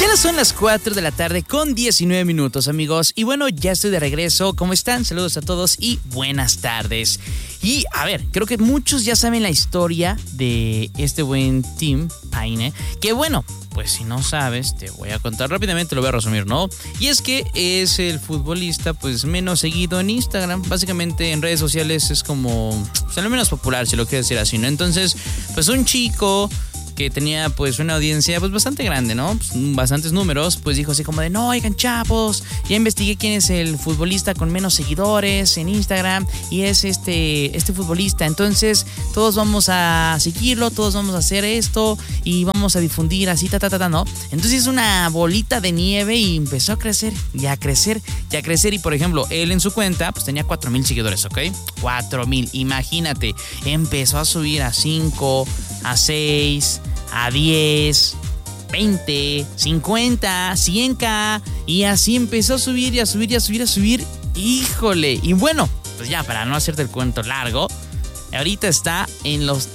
Ya son las 4 de la tarde con 19 minutos, amigos. Y bueno, ya estoy de regreso. ¿Cómo están? Saludos a todos y buenas tardes. Y a ver, creo que muchos ya saben la historia de este buen Tim Paine. Que bueno, pues si no sabes, te voy a contar rápidamente, lo voy a resumir, ¿no? Y es que es el futbolista pues menos seguido en Instagram. Básicamente en redes sociales es como, pues, lo menos popular, si lo quiero decir así, ¿no? Entonces, pues un chico que tenía pues una audiencia pues bastante grande, ¿no? Pues, bastantes números, pues dijo así como de, no, oigan, chavos, ya investigué quién es el futbolista con menos seguidores en Instagram y es este futbolista, entonces todos vamos a seguirlo, todos vamos a hacer esto y vamos a difundir así, ¿no? Entonces es una bolita de nieve y empezó a crecer y a crecer y a crecer y por ejemplo, él en su cuenta pues tenía 4,000 seguidores, ¿ok? 4,000, imagínate, empezó a subir a 5, a 6, a 10, 20, 50, 100k y así empezó a subir y a subir y a subir y a subir. Híjole, y bueno, pues ya para no hacerte el cuento largo, ahorita está en los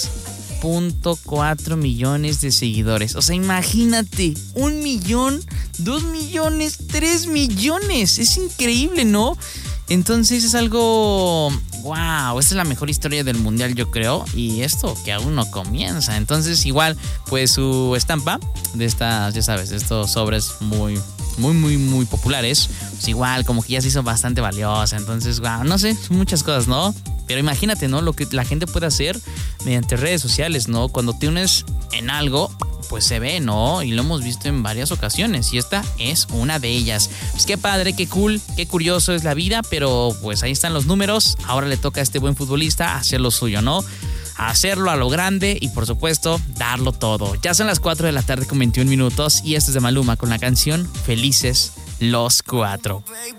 3.4 millones de seguidores. O sea, imagínate, 1 millón, 2 millones, 3 millones. Es increíble, ¿no? Entonces es algo, wow, esta es la mejor historia del mundial, yo creo, y esto que aún no comienza. Entonces igual, pues su estampa de estas, ya sabes, de estos sobres muy populares, pues igual como que ya se hizo bastante valiosa. Entonces, wow, no sé, son muchas cosas, ¿no? Pero imagínate, ¿no? Lo que la gente puede hacer mediante redes sociales, ¿no? Cuando te unes en algo, pues se ve, ¿no? Y lo hemos visto en varias ocasiones y esta es una de ellas. Pues qué padre, qué cool, qué curioso es la vida, pero pues ahí están los números. Ahora le toca a este buen futbolista hacer lo suyo, ¿no? Hacerlo a lo grande y por supuesto darlo todo. Ya son las 4 de la tarde con 21 minutos y esto es de Maluma con la canción Felices los Cuatro.